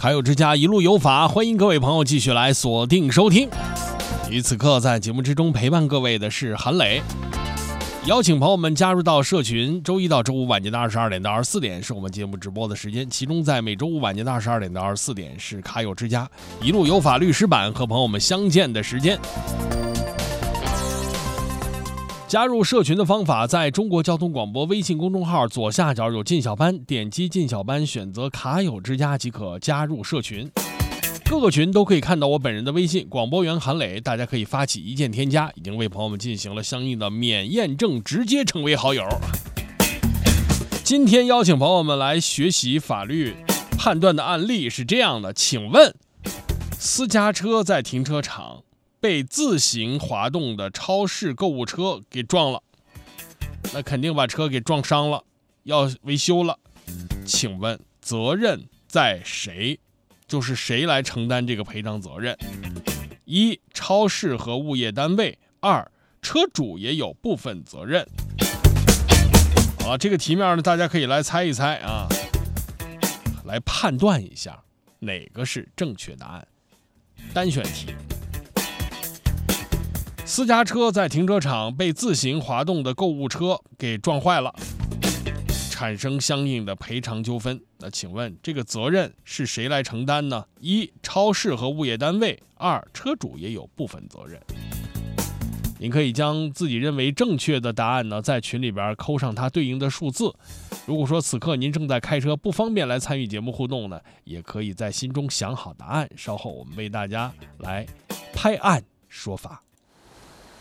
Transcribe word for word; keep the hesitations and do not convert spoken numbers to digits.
卡友之家一路有法，欢迎各位朋友继续来锁定收听。于此刻在节目之中陪伴各位的是韩磊，邀请朋友们加入到社群，周一到周五晚间的二十二点到二十四点是我们节目直播的时间，其中在每周五晚间的二十二点到二十四点是卡友之家一路有法律师版和朋友们相见的时间。加入社群的方法，在中国交通广播微信公众号左下角有进小班，点击进小班，选择卡友之家即可加入社群。各个群都可以看到我本人的微信广播员韩磊，大家可以发起一键添加，已经为朋友们进行了相应的免验证，直接成为好友。今天邀请朋友们来学习法律判断的案例是这样的，请问私家车在停车场被自行滑动的超市购物车给撞了，那肯定把车给撞伤了，要维修了，请问责任在谁？就是谁来承担这个赔偿责任？一、超市和物业单位；二、车主也有部分责任。好了，这个题面呢，大家可以来猜一猜啊，来判断一下哪个是正确答案。单选题。私家车在停车场被自行滑动的购物车给撞坏了，产生相应的赔偿纠纷。那请问这个责任是谁来承担呢？一、超市和物业单位；二、车主也有部分责任。您可以将自己认为正确的答案呢，在群里边扣上它对应的数字。如果说此刻您正在开车，不方便来参与节目互动呢，也可以在心中想好答案，稍后我们为大家来拍案说法。